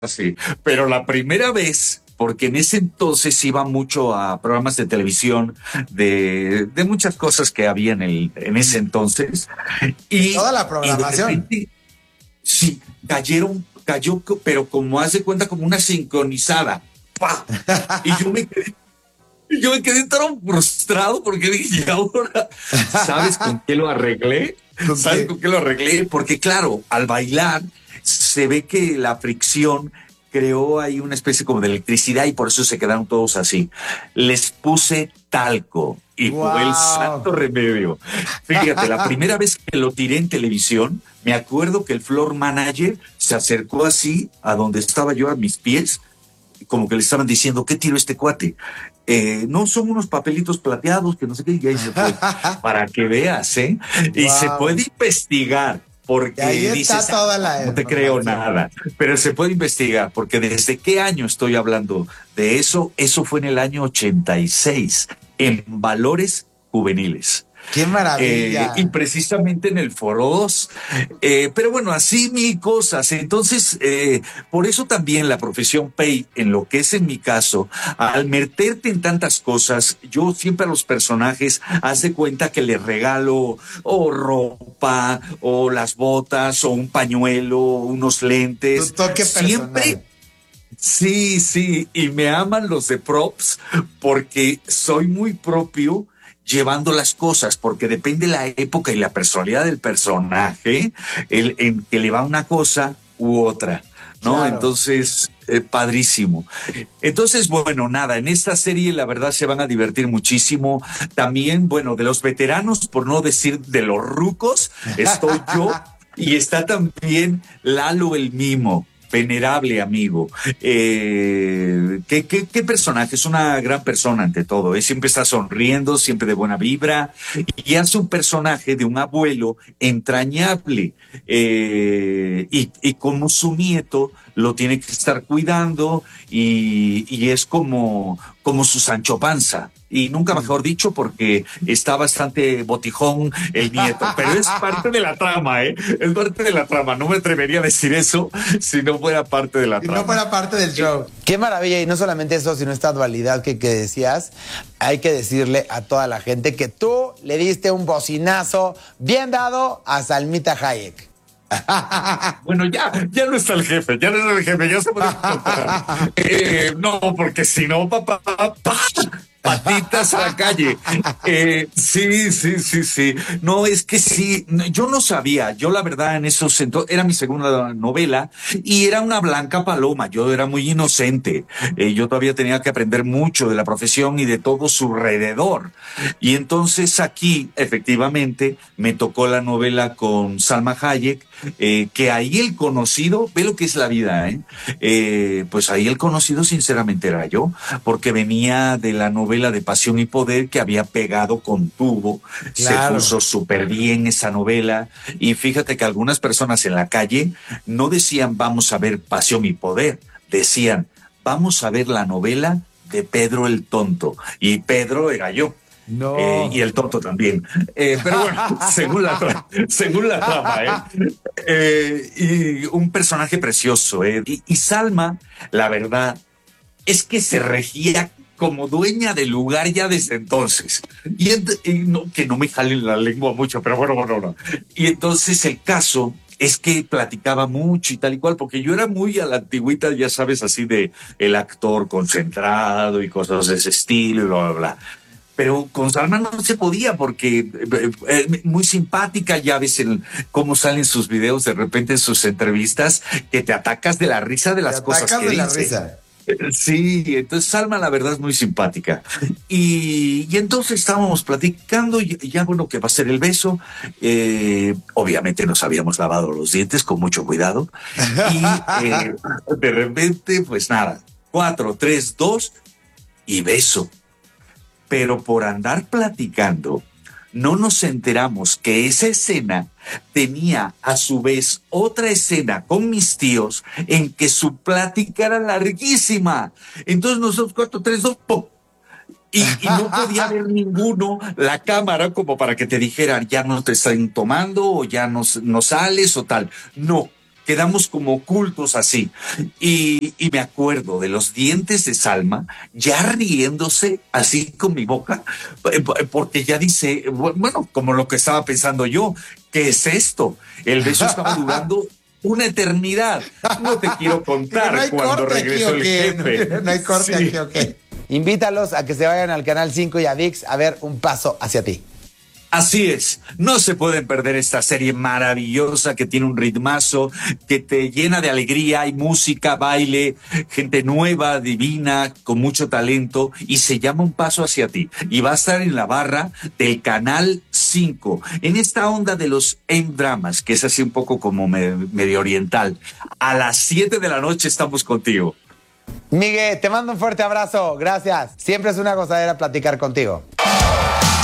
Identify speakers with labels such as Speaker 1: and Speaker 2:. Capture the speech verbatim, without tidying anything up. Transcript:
Speaker 1: Sí, pero la primera vez, porque en ese entonces iba mucho a programas de televisión de, de muchas cosas que había en, el, en ese entonces,
Speaker 2: De
Speaker 1: y,
Speaker 2: toda la
Speaker 1: y de
Speaker 2: programación.
Speaker 1: repente, sí, cayeron, cayó, pero como haz de cuenta, como una sincronizada. ¡Pah! Y yo me quedé, yo me quedé tan frustrado porque dije, ¿y ahora sabes con qué lo arreglé?
Speaker 2: ¿Con
Speaker 1: ¿Sabes
Speaker 2: qué?
Speaker 1: con qué lo arreglé? Porque claro, al bailar se ve que la fricción creó ahí una especie como de electricidad y por eso se quedaron todos así. Les puse talco y fue el santo
Speaker 2: Wow.
Speaker 1: remedio. Fíjate, la primera vez que lo tiré en televisión, me acuerdo que el floor manager se acercó así a donde estaba yo a mis pies, como que le estaban diciendo, ¿qué tiró este cuate? Eh, no son unos papelitos plateados que no sé qué, y ahí se fue. Para que veas, ¿eh? Y se puede
Speaker 2: Wow.
Speaker 1: investigar,
Speaker 2: Y ahí
Speaker 1: porque
Speaker 2: está
Speaker 1: dices, ah,
Speaker 2: toda la
Speaker 1: no te creo
Speaker 2: información.
Speaker 1: nada, pero se puede investigar, porque desde qué año estoy hablando de eso, eso fue en el año ochenta y seis, en valores juveniles.
Speaker 2: ¡Qué
Speaker 1: Eh, y
Speaker 2: maravilla!
Speaker 1: precisamente en el Foro dos. Eh, pero bueno, así mil cosas. Entonces, eh, por eso también la profesión Pay, en lo que es en mi caso, al meterte en tantas cosas, yo siempre a los personajes hace cuenta que les regalo o ropa, o las botas, o un pañuelo, unos
Speaker 2: Tu
Speaker 1: lentes.
Speaker 2: toque
Speaker 1: Siempre
Speaker 2: personal.
Speaker 1: sí, sí, y me aman los de props porque soy muy propio llevando las cosas, porque depende la época y la personalidad del personaje, el, en que le va una cosa u otra, ¿no?
Speaker 2: Claro.
Speaker 1: Entonces, eh, padrísimo. Entonces, bueno, nada, en esta serie la verdad se van a divertir muchísimo. También, bueno, de los veteranos, por no decir de los rucos, estoy yo y está también Lalo el Mimo. Venerable amigo. Eh, ¿qué, qué, ¿Qué personaje? Es una gran persona ante todo. ¿Eh? Siempre está sonriendo, siempre de buena vibra. Y hace un personaje de un abuelo entrañable. Eh, y, y como su nieto lo tiene que estar cuidando y, y es como, como su Sancho Panza. Y nunca mejor dicho, porque está bastante botijón el nieto, pero es parte de la trama, ¿eh? Es parte de la trama. No me atrevería a decir eso si no fuera parte de la
Speaker 2: Y no
Speaker 1: trama.
Speaker 2: fuera parte del show. Qué maravilla, y no solamente eso, sino esta dualidad que, que decías, hay que decirle a toda la gente que tú le diste un bocinazo bien dado a Salmita Hayek.
Speaker 1: Bueno, ya, ya no está el jefe, ya no está el jefe, ya se puede encontrar. Eh, no, porque si no, papá, pa, patitas a la calle. Eh, sí, sí, sí, sí. No, es que sí, no, yo no sabía, yo la verdad en esos entonces, era mi segunda novela y era una blanca paloma, yo era muy inocente, eh, yo todavía tenía que aprender mucho de la profesión y de todo su alrededor. Y entonces aquí, efectivamente, me tocó la novela con Salma Hayek, eh, que ahí el conocido, ve lo que es la vida, ¿eh? Eh, pues ahí el conocido sinceramente era yo, porque venía de la novela de Pasión y Poder que había pegado con tubo, se
Speaker 2: Claro.
Speaker 1: puso súper bien esa novela y fíjate que algunas personas en la calle no decían vamos a ver Pasión y Poder, decían vamos a ver la novela de Pedro el Tonto y Pedro era yo. Eh, y
Speaker 2: No.
Speaker 1: el tonto también. Eh, pero bueno, según la, tra según la trama, ¿eh? Eh, y un personaje precioso, ¿eh? Y, y Salma, la verdad, es que se regía como dueña del lugar ya desde entonces. Y, ent y no, que no me jale la lengua mucho, pero bueno, bueno, no. Y entonces el caso es que platicaba mucho y tal y cual, porque yo era muy a la antigüita, ya sabes, así de el actor concentrado y cosas de ese estilo y bla, bla, bla. Pero con Salma no se podía porque eh, eh, muy simpática, ya ves el, cómo salen sus videos de repente en sus entrevistas, que te atacas de la risa de
Speaker 2: Te
Speaker 1: las cosas
Speaker 2: atacas
Speaker 1: que
Speaker 2: de la
Speaker 1: dice.
Speaker 2: risa.
Speaker 1: Sí, entonces Salma la verdad es muy simpática. Y, y entonces estábamos platicando y ya bueno que va a ser el beso. Eh, obviamente nos habíamos lavado los dientes con mucho cuidado. Y eh, de repente, pues nada, cuatro, tres, dos y beso. Pero por andar platicando, no nos enteramos que esa escena tenía a su vez otra escena con mis tíos en que su plática era larguísima. Entonces nosotros cuatro, tres, dos, ¡pum! Y, y no podía ver ninguno la cámara como para que te dijeran ya no te están tomando o ya no, no sales o tal. No. quedamos como ocultos así. Y, y me acuerdo de los dientes de Salma ya riéndose así con mi boca, porque ya dice, bueno, como lo que estaba pensando yo, ¿qué es esto? El beso estaba durando una eternidad. No te quiero contar
Speaker 2: no
Speaker 1: cuando regresó el jefe.
Speaker 2: No hay corte
Speaker 1: Sí.
Speaker 2: aquí, ok. Invítalos a que se vayan al Canal cinco y a ViX a ver Un Paso Hacia Ti.
Speaker 1: Así es, no se pueden perder esta serie maravillosa que tiene un ritmazo, que te llena de alegría, hay música, baile, gente nueva, divina, con mucho talento, y se llama Un Paso Hacia Ti. Y va a estar en la barra del Canal cinco, en esta onda de los M-dramas, que es así un poco como me- medio oriental. A las siete de la noche estamos contigo.
Speaker 2: Miguel, te mando un fuerte abrazo. Gracias. Siempre es una gozadera platicar contigo.